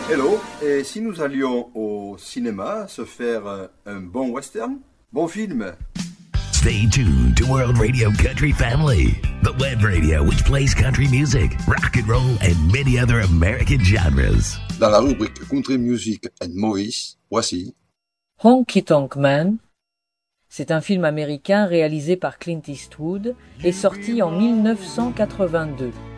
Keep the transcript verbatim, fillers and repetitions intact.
Hello, et si nous allions au cinéma se faire un bon western? Bon film! Stay tuned to World Radio Country Family, the web radio which plays country music, rock and roll, and many other American genres. Dans la rubrique Country Music and Movies, voici Honky Tonk Man. C'est un film américain réalisé par Clint Eastwood et sorti en mille neuf cent quatre-vingt-deux.